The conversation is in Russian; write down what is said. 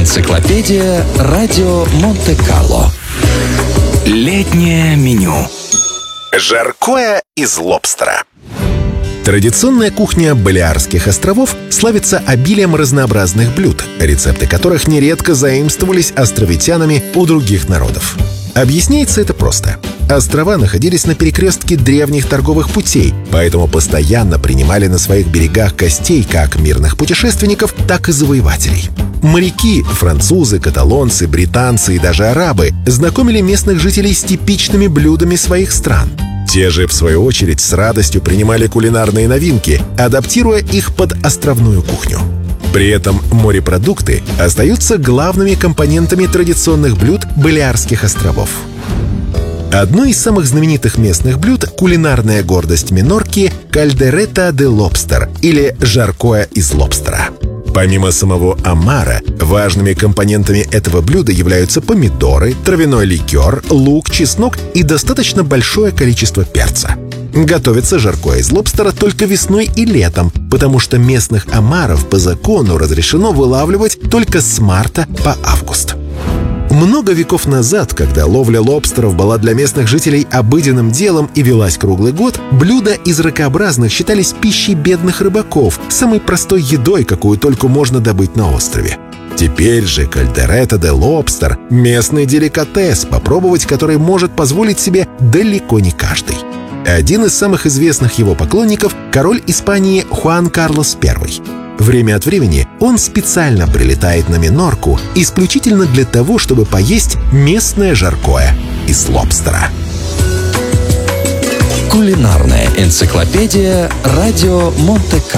Энциклопедия радио Монте-Карло. Летнее меню. Жаркое из лобстера. Традиционная кухня Балеарских островов славится обилием разнообразных блюд, рецепты которых нередко заимствовались островитянами у других народов. Объясняется это просто. Острова находились на перекрестке древних торговых путей, поэтому постоянно принимали на своих берегах гостей как мирных путешественников, так и завоевателей. Моряки, французы, каталонцы, британцы и даже арабы знакомили местных жителей с типичными блюдами своих стран. Те же, в свою очередь, с радостью принимали кулинарные новинки, адаптируя их под островную кухню. При этом морепродукты остаются главными компонентами традиционных блюд Балеарских островов. Одно из самых знаменитых местных блюд — кулинарная гордость Минорки — кальдерета де лобстер, или жаркое из лобстера. Помимо самого омара, важными компонентами этого блюда являются помидоры, травяной ликер, лук, чеснок и достаточно большое количество перца. Готовится жаркое из лобстера только весной и летом, потому что местных омаров по закону разрешено вылавливать только с марта по август. Много веков назад, когда ловля лобстеров была для местных жителей обыденным делом и велась круглый год, блюда из ракообразных считались пищей бедных рыбаков, самой простой едой, какую только можно добыть на острове. Теперь же кальдерета де лобстер — местный деликатес, попробовать который может позволить себе далеко не каждый. Один из самых известных его поклонников — король Испании Хуан Карлос I. Время от времени он специально прилетает на Минорку исключительно для того, чтобы поесть местное жаркое из лобстера. Кулинарная энциклопедия радио Монте-Карло.